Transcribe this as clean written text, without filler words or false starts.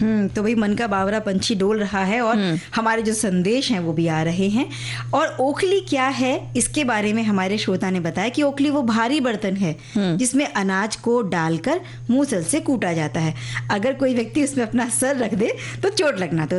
तो भाई मन का बावरा पंछी डोल रहा है और हमारे जो संदेश हैं वो भी आ रहे हैं। और ओखली क्या है इसके बारे में हमारे श्रोता ने बताया कि ओखली वो भारी बर्तन है जिसमें अनाज को डालकर मूसल से कूटा जाता है। अगर कोई व्यक्ति उसमें अपना सर रख दे तो चोट लगना तो